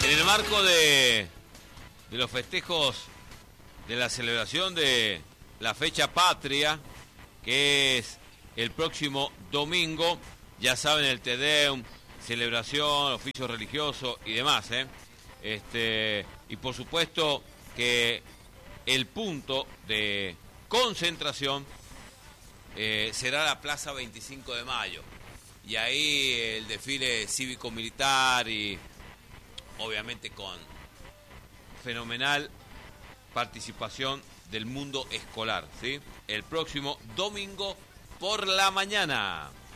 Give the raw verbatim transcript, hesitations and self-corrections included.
En el marco de, de los festejos de la celebración de la fecha patria, que es el próximo domingo, ya saben, el Te Deum, celebración, oficio religioso y demás, ¿eh? Este, y por supuesto que el punto de concentración eh, será la Plaza veinticinco de mayo. Y ahí el desfile cívico-militar y obviamente con fenomenal participación del mundo escolar, ¿sí? El próximo domingo por la mañana.